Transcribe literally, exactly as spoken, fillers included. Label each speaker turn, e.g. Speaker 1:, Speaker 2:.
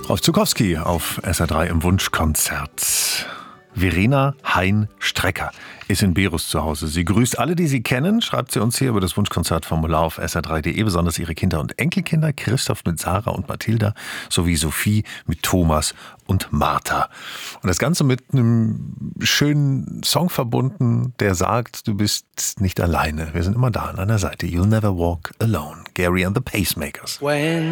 Speaker 1: Rolf Zuckowski auf S R drei im Wunschkonzert. Verena Hein-Strecker ist in Berus zu Hause. Sie grüßt alle, die sie kennen, schreibt sie uns hier über das Wunschkonzertformular auf S R drei punkt de, besonders ihre Kinder und Enkelkinder, Christoph mit Sarah und Mathilda, sowie Sophie mit Thomas und Martha. Und das Ganze mit einem schönen Song verbunden, der sagt, du bist nicht alleine. Wir sind immer da an deiner Seite. You'll never walk alone. Gary and the Pacemakers.
Speaker 2: When